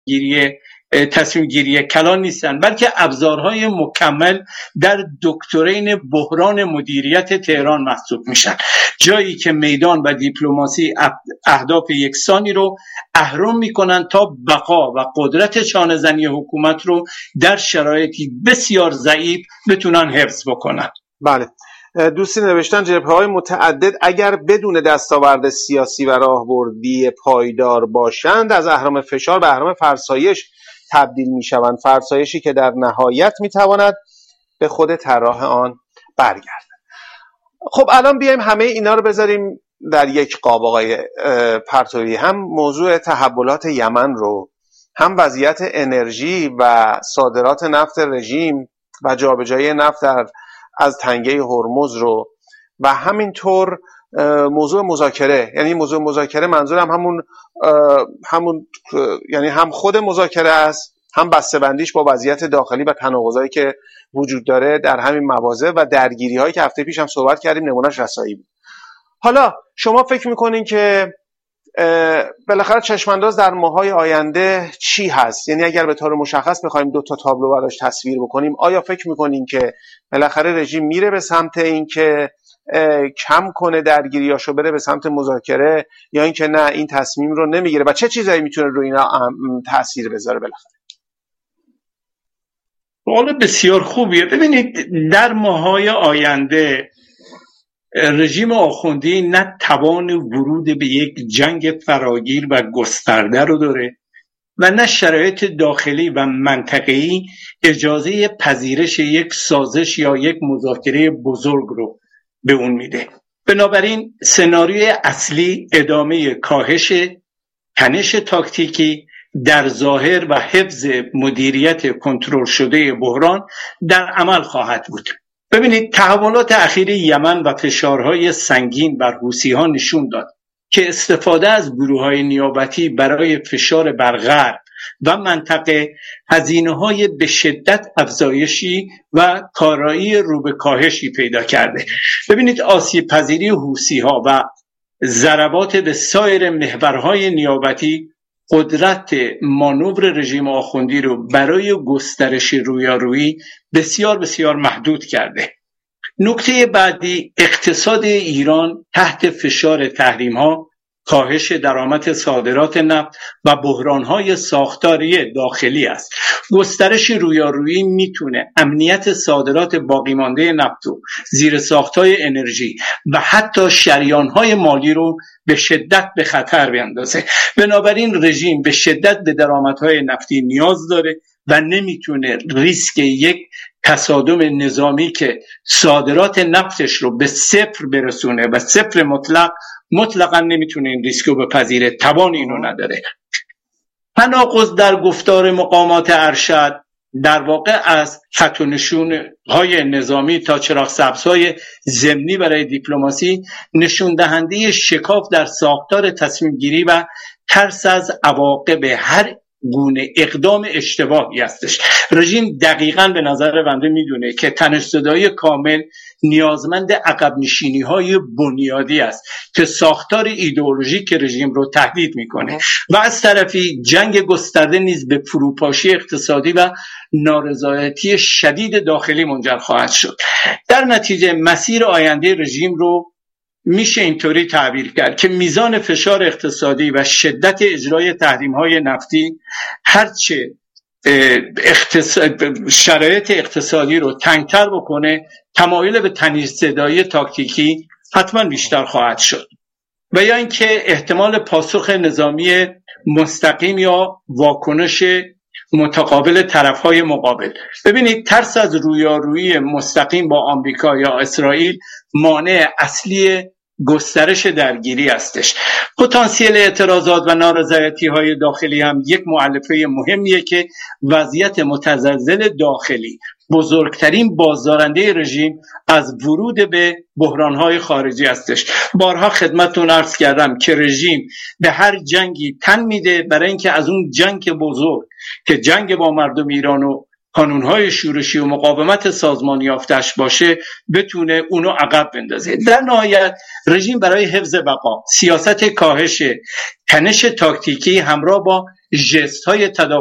تصمیم گیری کلان نیستن، بلکه ابزارهای مکمل در دکترین بحران مدیریت تهران محسوب میشن، جایی که میدان و دیپلماسی اهداف یکسانی رو اهرم میکنن تا بقا و قدرت شانه‌زنی حکومت رو در شرایطی بسیار ضعیف بتونن حفظ بکنن. بله، دوستی نوشتن جبهه‌های متعدد اگر بدون دستاورد سیاسی و راهبردی پایدار باشند از اهرم فشار به اهرم فرسایش تبدیل میشوند، فرسایشی که در نهایت میتواند به خود طراح آن برگردد. خب الان بیایم همه اینا رو بذاریم در یک قاب آقای پرتویی، هم موضوع تحولات یمن رو، هم وضعیت انرژی و صادرات نفت رژیم و جابجایی نفت از تنگه هرمز رو، و همینطور موضوع مذاکره. یعنی موضوع مذاکره منظورم همون یعنی هم خود مذاکره است، هم بسته‌بندیش با وضعیت داخلی و تناقضایی که وجود داره در همین مواضع و درگیری‌هایی که هفته پیش هم صحبت کردیم نمونهش رسایی بود. حالا شما فکر می‌کنین که بالاخره چشمانداز در ماه‌های آینده چی هست؟ یعنی اگر به طور مشخص بخوایم دو تا تابلو براش تصویر بکنیم، آیا فکر می‌کنین که بالاخره رژیم میره به سمت این که کم کنه درگیریاشو، بره به سمت مذاکره، یا اینکه نه این تصمیم رو نمیگیره و چه چیزایی میتونه روی اینا تأثیر بذاره بالاخره؟ سوال بسیار خوبیه. ببینید در ماه‌های آینده رژیم آخوندی نه توان ورود به یک جنگ فراگیر و گسترده رو داره و نه شرایط داخلی و منطقه‌ای اجازه پذیرش یک سازش یا یک مذاکره بزرگ رو به اون میده. بنابراین سناریوی اصلی ادامه کاهش تنش تاکتیکی در ظاهر و حفظ مدیریت کنترل شده بحران در عمل خواهد بود. ببینید تحولات اخیر یمن و فشارهای سنگین بر حوثی‌ها نشون داد که استفاده از گروه‌های نیابتی برای فشار بر غرب و منطقه هزینه‌های به شدت افزایشی و کارایی رو به کاهشی پیدا کرده. ببینید آسیب پذیری حوثی‌ها و ضربات به سایر محورهای نیابتی قدرت مانور رژیم آخوندی رو برای گسترش رویارویی بسیار بسیار محدود کرده. نکته بعدی اقتصاد ایران تحت فشار تحریم‌ها، کاهش درآمد صادرات نفت و بحران‌های ساختاری داخلی است. گسترش رویارویی میتونه امنیت صادرات باقی مانده نفت و زیرساخت‌های انرژی و حتی شریان‌های مالی رو به شدت به خطر بیندازه. بنابراین رژیم به شدت به درآمدهای نفتی نیاز داره و نمیتونه ریسک یک تصادم نظامی که صادرات نفتش رو به صفر برسونه و صفر مطلقاً نمیتونه این ریسک رو بپذیره، توان اینو نداره. تناقض در گفتار مقامات ارشد در واقع از خط و نشون‌های نظامی تا چراغ سبزهای ضمنی برای دیپلماسی نشون دهنده شکاف در ساختار تصمیم گیری و ترس از عواقب هر گونه اقدام اشتباهی هستش. رژیم دقیقاً به نظر بنده میدونه که تنش‌زدایی کامل نیازمند عقب نشینی‌های بنیادی است که ساختار ایدئولوژیک رژیم رو تهدید میکنه و از طرفی جنگ گسترده نیز به فروپاشی اقتصادی و نارضایتی شدید داخلی منجر خواهد شد. در نتیجه مسیر آینده رژیم رو میشه اینطوری تعبیر کرد که میزان فشار اقتصادی و شدت اجرای تحریم‌های نفتی هرچه شرایط اقتصادی رو تنگتر بکنه، تمایل به تنش‌زدایی تاکتیکی حتما بیشتر خواهد شد و یا اینکه احتمال پاسخ نظامی مستقیم یا واکنش متقابل طرفهای مقابل. ببینید ترس از رویارویی مستقیم با آمریکا یا اسرائیل مانع اصلی گسترش درگیری هستش. پتانسیل اعتراضات و نارضایتی‌های داخلی هم یک مؤلفه مهمیه که وضعیت متزلزل داخلی بزرگترین بازدارنده رژیم از ورود به بحران‌های خارجی هستش. بارها خدمتتون عرض کردم که رژیم به هر جنگی تن میده برای اینکه از اون جنگ بزرگ که جنگ با مردم ایران و قانونهای شورشی و مقاومت سازمانی یافتش باشه بتونه اونو عقب بندازه. در نهایت رژیم برای حفظ بقا سیاست کاهش تنش تاکتیکی همراه با ژست‌های